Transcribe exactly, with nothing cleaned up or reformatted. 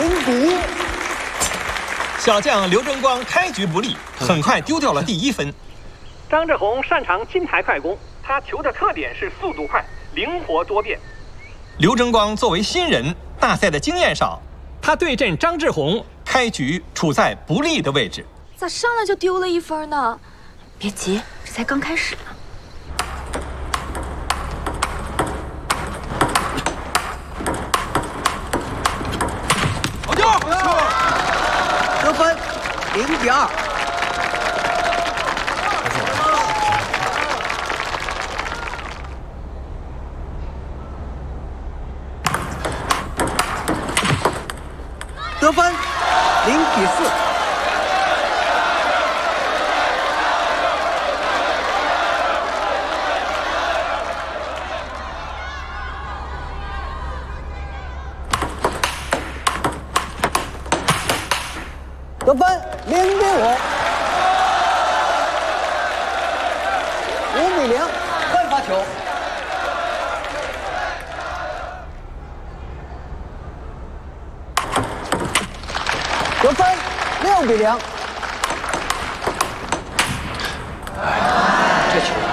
零比一。 小将刘争光开局不利，很快丢掉了第一分。 张志宏擅长金牌快攻，他球的特点是速度快、灵活多变。 刘争光作为新人，大赛的经验少， 他对阵张志宏， 开局处在不利的位置。 咋上来就丢了一分呢？别急，这才刚开始呢。 好球！得分零比二。得分零比四。得分零比五。五比零，换发球。得分六比零。 哎，这球。